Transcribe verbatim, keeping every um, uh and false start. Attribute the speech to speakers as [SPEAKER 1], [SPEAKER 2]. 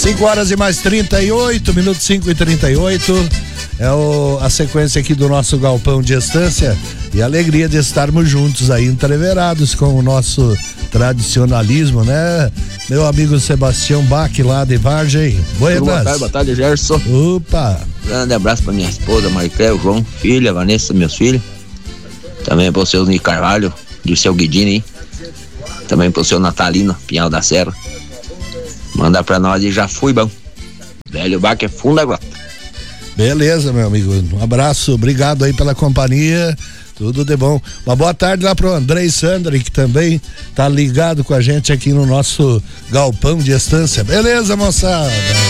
[SPEAKER 1] cinco horas e mais trinta e oito minutos, cinco e trinta e oito. É o, a sequência aqui do nosso galpão de estância e a alegria de estarmos juntos aí, entreverados com o nosso tradicionalismo, né? Meu amigo Sebastião Bach lá de Vargem. Buenas.
[SPEAKER 2] Boa tarde, boa tarde, Gerson.
[SPEAKER 1] Opa.
[SPEAKER 2] Grande abraço pra minha esposa, Maricel, João, filha, Vanessa, meus filhos. Também pro seu Nico Carvalho, do seu Guidini. Também pro seu Natalino, Pinhal da Serra. Manda pra nós e já fui bom. Velho Bach é funda grota.
[SPEAKER 1] Beleza, meu amigo. Um abraço, obrigado aí pela companhia. Tudo de bom. Uma boa tarde lá pro Andrei Sandri, que também tá ligado com a gente aqui no nosso galpão de estância. Beleza, moçada?